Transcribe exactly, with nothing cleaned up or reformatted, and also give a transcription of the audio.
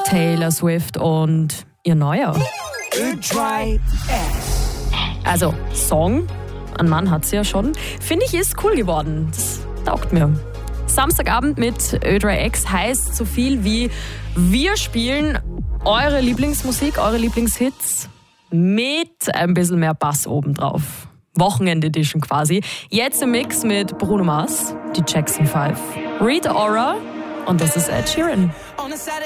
Taylor Swift und ihr neuer. Also, Song, ein Mann hat sie ja schon. Finde ich, ist cool geworden. Das taugt mir. Samstagabend mit Ö drei X heißt so viel wie: wir spielen eure Lieblingsmusik, eure Lieblingshits mit ein bisschen mehr Bass obendrauf. Wochenend-Edition quasi. Jetzt im Mix mit Bruno Mars, die Jackson five, Rita Ora und das ist Ed Sheeran.